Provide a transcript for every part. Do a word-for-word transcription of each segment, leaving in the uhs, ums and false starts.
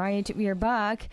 right, we are back.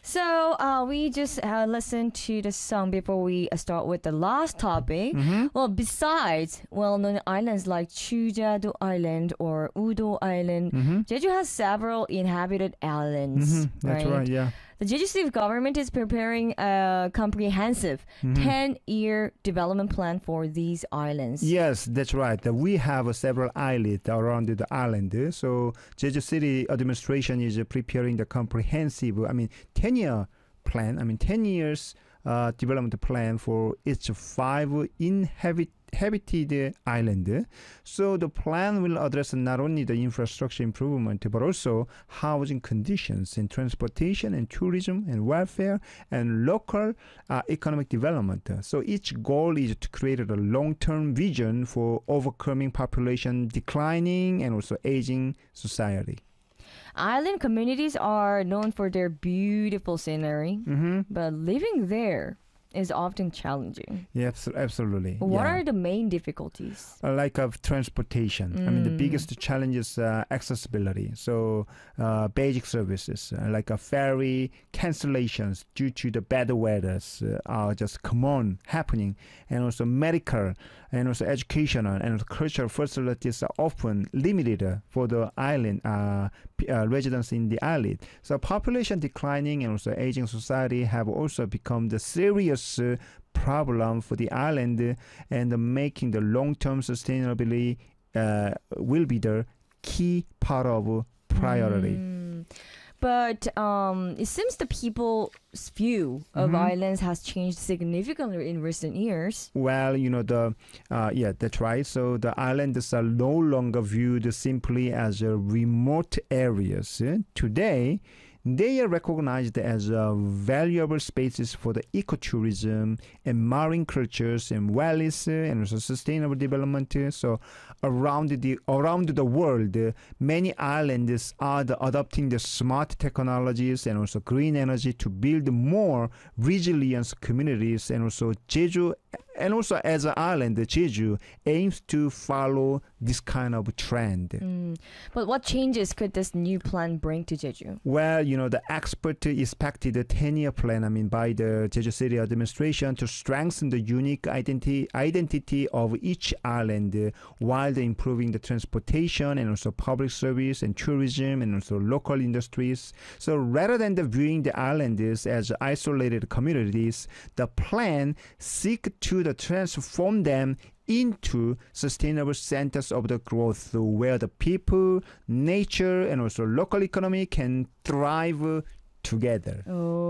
So uh, we just uh, listened to the song before we uh, start with the last topic. Mm-hmm. Well, besides well-known islands like Chujado Island or Udo Island, Mm-hmm. Jeju has several inhabited islands. Mm-hmm. That's right. Yeah. The Jeju City government is preparing a comprehensive Mhm. ten-year development plan for these islands. Yes, that's right. Uh, We have uh, several islets around the island. Uh, So Jeju City administration is uh, preparing the comprehensive, I mean, ten-year plan. I mean, ten years uh, development plan for each five inhabit habited island. So the plan will address not only the infrastructure improvement but also housing conditions and transportation and tourism and welfare and local uh, economic development. So each goal is to create a long-term vision for overcoming population declining and also aging society. Island communities are known for their beautiful scenery, Mm-hmm. but living there is often challenging. Yeah, abso- absolutely. What yeah. are the main difficulties? Uh, like of transportation. I mean, the Mm. biggest challenge is uh, accessibility. So, uh, basic services uh, like a ferry cancellations due to the bad weather uh, are just common happening, and also medical and also educational and also cultural facilities are often limited uh, for the island uh, p- uh, residents in the island. So, population declining and also aging society have also become the serious uh, problem for the island, uh, and uh, making the long-term sustainability uh, will be the key part of uh, priority. Mm. But um, it seems the people's view of Mhm. islands has changed significantly in recent years. Well, you know the uh, yeah, that's right. So the islands are no longer viewed simply as uh, remote areas. Uh, Today, they are recognized as uh, valuable spaces for the ecotourism and marine cultures and wellness uh, and also sustainable development. Uh, So around the around the world, uh, many islands are the adopting the smart technologies and also green energy to build more resilient communities. And also Jeju, and also as an island, Jeju aims to follow this kind of trend. Mm. But what changes could this new plan bring to Jeju? Well, you know, the expert expected a ten-year plan, I mean, by the Jeju City administration to strengthen the unique identity identity of each island uh, while improving the transportation and also public service and tourism and also local industries. So rather than the viewing the islands as isolated communities, the plan seek to the transform them into sustainable centers of the growth where the people, nature, and also local economy can thrive together.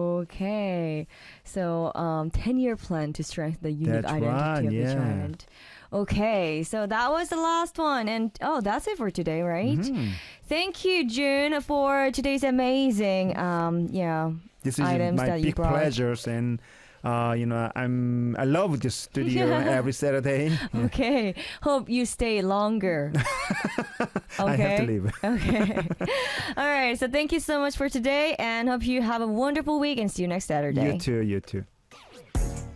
Okay. So, um, ten-year plan to strengthen the unique That's identity right, of each yeah. island. Okay, so that was the last one. And, oh, that's it for today, right? Mhm. Thank you, June, for today's amazing, um, yeah, This is items my that you big brought. pleasures, and uh, you know, I'm I love this studio every Saturday. Yeah. Okay. Hope you stay longer. I have to Okay. leave. Okay. All right. So thank you so much for today and hope you have a wonderful week and see you next Saturday. You too. You too.